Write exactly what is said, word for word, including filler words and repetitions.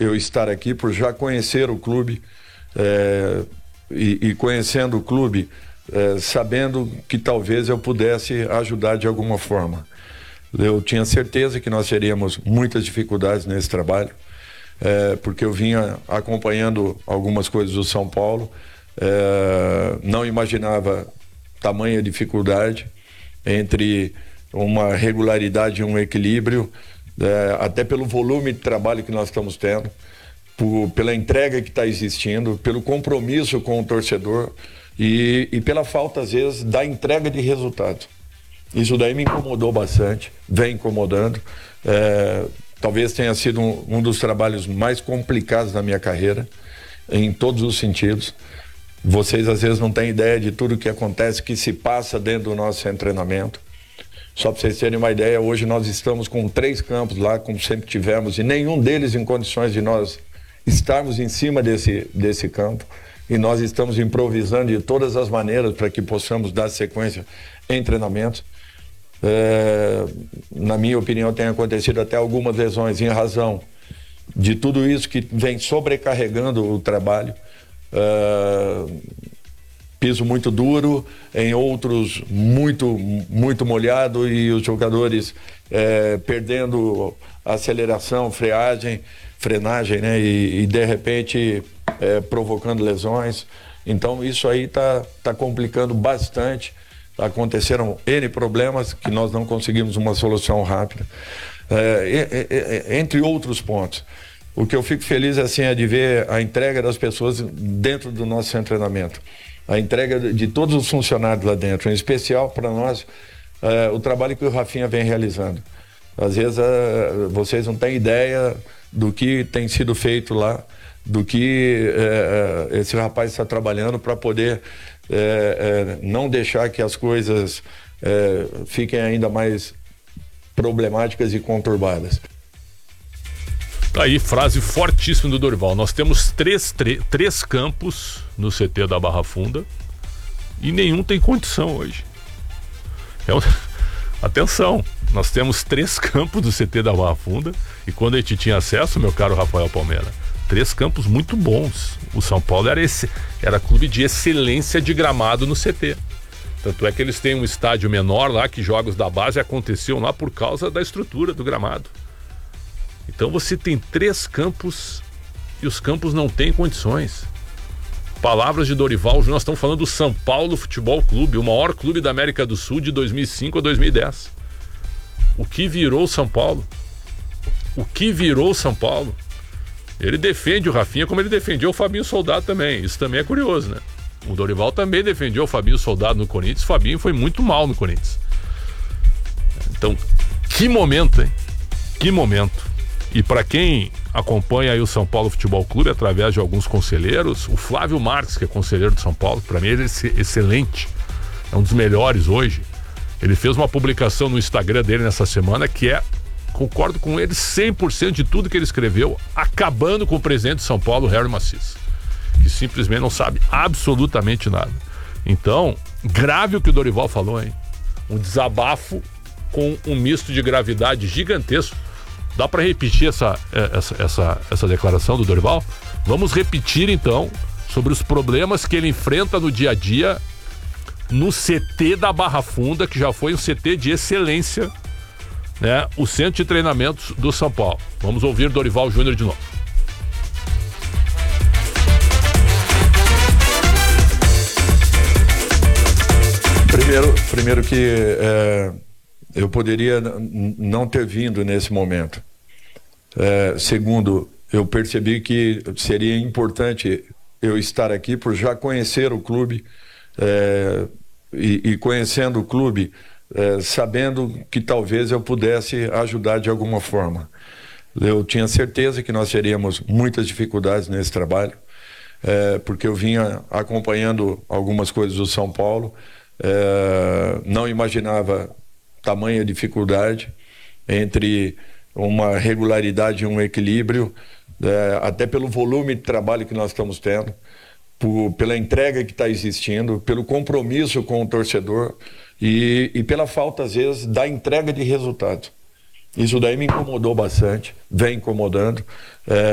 eu estar aqui por já conhecer o clube é, e, e conhecendo o clube, é, sabendo que talvez eu pudesse ajudar de alguma forma. Eu tinha certeza que nós teríamos muitas dificuldades nesse trabalho, é, porque eu vinha acompanhando algumas coisas do São Paulo, é, não imaginava tamanha dificuldade entre uma regularidade e um equilíbrio, é, até pelo volume de trabalho que nós estamos tendo, por, pela entrega que está existindo, pelo compromisso com o torcedor e, e pela falta, às vezes, da entrega de resultado. Isso daí me incomodou bastante, vem incomodando. É, talvez tenha sido um, um dos trabalhos mais complicados da minha carreira, em todos os sentidos. Vocês às vezes não têm ideia de tudo que acontece, que se passa dentro do nosso treinamento. Só para vocês terem uma ideia, hoje nós estamos com três campos lá, como sempre tivemos, e nenhum deles em condições de nós estarmos em cima desse, desse campo. E nós estamos improvisando de todas as maneiras para que possamos dar sequência em treinamentos. É, na minha opinião, tem acontecido até algumas lesões em razão de tudo isso que vem sobrecarregando o trabalho. É, piso muito duro, em outros muito, muito molhado, e os jogadores é, perdendo aceleração, freagem, frenagem, né? E, e de repente é, provocando lesões. Então isso aí está tá complicando bastante. Aconteceram N problemas que nós não conseguimos uma solução rápida, é, é, é, entre outros pontos. O que eu fico feliz assim, é de ver a entrega das pessoas dentro do nosso treinamento, a entrega de todos os funcionários lá dentro, em especial para nós, é, o trabalho que o Rafinha vem realizando. Às vezes é, vocês não têm ideia do que tem sido feito lá, do que é, esse rapaz está trabalhando para poder É, é, não deixar que as coisas é, fiquem ainda mais problemáticas e conturbadas. Tá aí, frase fortíssima do Dorival. Nós temos três, três, três campos no C T da Barra Funda e nenhum tem condição hoje. É um... Atenção, nós temos três campos do C T da Barra Funda e quando a gente tinha acesso, meu caro Rafael Palmeira, três campos muito bons. O São Paulo era, esse, era clube de excelência de gramado no C T. Tanto é que eles têm um estádio menor lá, que jogos da base aconteciam lá por causa da estrutura do gramado. Então você tem três campos e os campos não têm condições. Palavras de Dorival, nós estamos falando do São Paulo Futebol Clube, o maior clube da América do Sul de dois mil e cinco a dois mil e dez. O que virou São Paulo? O que virou São Paulo? Ele defende o Rafinha como ele defendeu o Fabinho Soldado também. Isso também é curioso, né? O Dorival também defendeu o Fabinho Soldado no Corinthians. O Fabinho foi muito mal no Corinthians. Então, que momento, hein? Que momento. E para quem acompanha aí o São Paulo Futebol Clube através de alguns conselheiros, o Flávio Marques, que é conselheiro do São Paulo, para mim ele é excelente. É um dos melhores hoje. Ele fez uma publicação no Instagram dele nessa semana que é... Concordo com ele cem por cento de tudo que ele escreveu, acabando com o presidente de São Paulo, Harry Macis, que simplesmente não sabe absolutamente nada. Então, grave o que o Dorival falou, hein? Um desabafo com um misto de gravidade gigantesco. Dá para repetir essa, essa, essa, essa declaração do Dorival? Vamos repetir então sobre os problemas que ele enfrenta no dia a dia no C T da Barra Funda, que já foi um C T de excelência, né, o centro de treinamentos do São Paulo. Vamos ouvir Dorival Júnior de novo. Primeiro, primeiro que é, eu poderia n- não ter vindo nesse momento. É, segundo, eu percebi que seria importante eu estar aqui por já conhecer o clube, é, e, e conhecendo o clube, É, sabendo que talvez eu pudesse ajudar de alguma forma. Eu tinha certeza que nós teríamos muitas dificuldades nesse trabalho, é, porque eu vinha acompanhando algumas coisas do São Paulo, é, não imaginava tamanha dificuldade entre uma regularidade e um equilíbrio, é, até pelo volume de trabalho que nós estamos tendo, por, pela entrega que está existindo, pelo compromisso com o torcedor, E, e pela falta, às vezes, da entrega de resultado. Isso daí me incomodou bastante, vem incomodando. É,